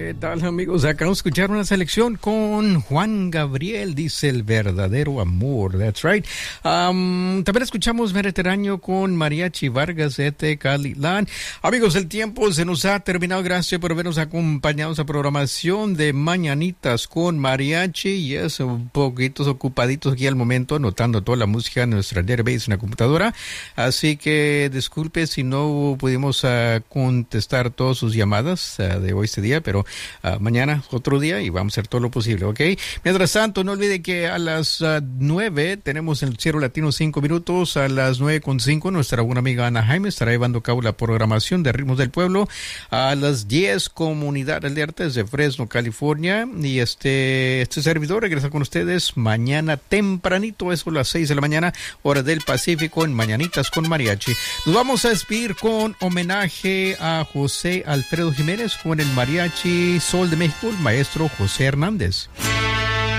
¿Qué tal, amigos? Acabamos de escuchar una selección con Juan Gabriel, dice el verdadero amor. That's right. También escuchamos Mediterráneo con Mariachi Vargas de Tecalitlán. Amigos, el tiempo se nos ha terminado. Gracias por habernos acompañado en esa programación de Mañanitas con Mariachi. Y es un poquitos ocupaditos aquí al momento, anotando toda la música en nuestra database en la computadora. Así que disculpe si no pudimos contestar todas sus llamadas de hoy este día, pero mañana otro día y vamos a hacer todo lo posible, ¿ok? Mientras tanto, no olvide que a las 9 tenemos el Cielo Latino 5 minutos, a las 9:05 nuestra buena amiga Ana Jaime estará llevando a cabo la programación de Ritmos del Pueblo. A las 10 Comunidad Alerta desde Fresno, California, y este servidor regresa con ustedes mañana tempranito, eso a las 6 de la mañana, hora del Pacífico, en Mañanitas con Mariachi. Nos vamos a despedir con homenaje a José Alfredo Jiménez con el Mariachi Sol de México, el maestro José Hernández.